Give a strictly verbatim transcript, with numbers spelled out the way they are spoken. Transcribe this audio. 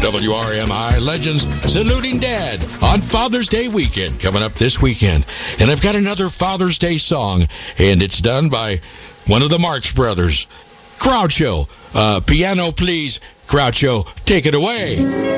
W R M I Legends saluting Dad on Father's Day weekend coming up this weekend. And I've got another Father's Day song, and it's done by one of the Marx Brothers. Groucho, uh, piano please. Groucho, take it away.